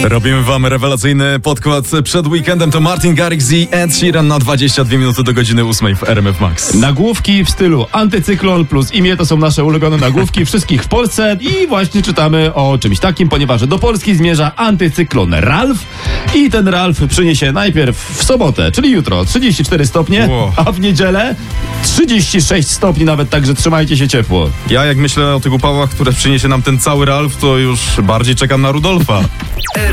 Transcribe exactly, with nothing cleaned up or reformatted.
Robimy wam rewelacyjny podkład przed weekendem. To Martin Garrix i Ed Sheeran na dwadzieścia dwie minuty do godziny ósmej w R M F Max. Nagłówki w stylu antycyklon plus imię to są nasze ulubione nagłówki wszystkich w Polsce i właśnie czytamy o czymś takim, ponieważ do Polski zmierza antycyklon Ralf i ten Ralf przyniesie najpierw w sobotę, czyli jutro trzydzieści cztery stopnie, Wow. a w niedzielę trzydzieści sześć stopni nawet, także trzymajcie się ciepło. Ja jak myślę o tych upałach, które przyniesie nam ten cały Ralf, to już bardziej czekam na Rudolfa.